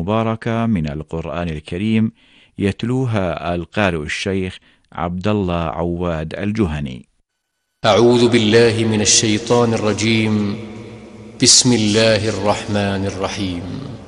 المباركة من القرآن الكريم يتلوها القارئ الشيخ عبد الله عواد الجهني. أعوذ بالله من الشيطان الرجيم. بسم الله الرحمن الرحيم.